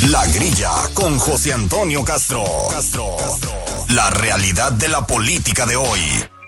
La Grilla con José Antonio Castro. La realidad de la política de hoy.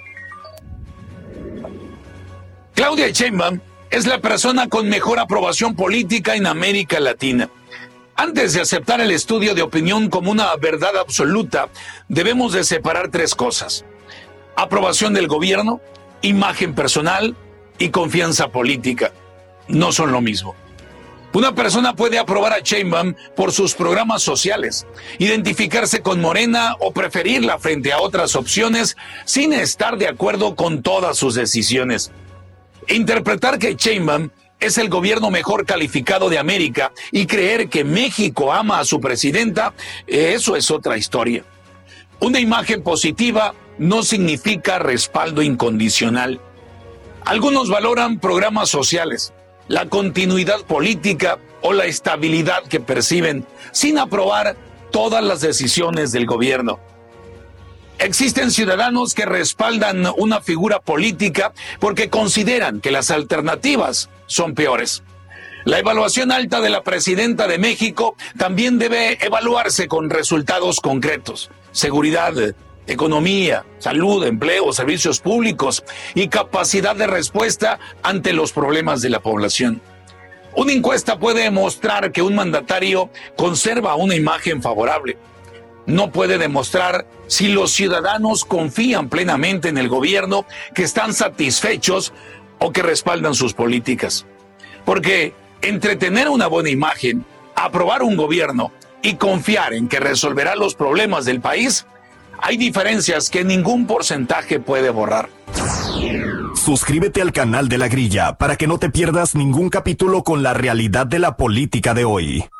Claudia Sheinbaum es la persona con mejor aprobación política en América Latina. Antes de aceptar el estudio de opinión como una verdad absoluta, debemos de separar tres cosas: aprobación del gobierno, imagen personal y confianza política. No son lo mismo. Una persona puede aprobar a Sheinbaum por sus programas sociales, identificarse con Morena o preferirla frente a otras opciones sin estar de acuerdo con todas sus decisiones. Interpretar que Sheinbaum es el gobierno mejor calificado de América y creer que México ama a su presidenta, eso es otra historia. Una imagen positiva no significa respaldo incondicional. Algunos valoran programas sociales, la continuidad política o la estabilidad que perciben, sin aprobar todas las decisiones del gobierno. Existen ciudadanos que respaldan una figura política porque consideran que las alternativas son peores. La evaluación alta de la presidenta de México también debe evaluarse con resultados concretos: seguridad, economía, salud, empleo, servicios públicos y capacidad de respuesta ante los problemas de la población. Una encuesta puede mostrar que un mandatario conserva una imagen favorable. No puede demostrar si los ciudadanos confían plenamente en el gobierno, que están satisfechos o que respaldan sus políticas. Porque entre tener una buena imagen, aprobar un gobierno y confiar en que resolverá los problemas del país, hay diferencias que ningún porcentaje puede borrar. Suscríbete al canal de La Grilla para que no te pierdas ningún capítulo con la realidad de la política de hoy.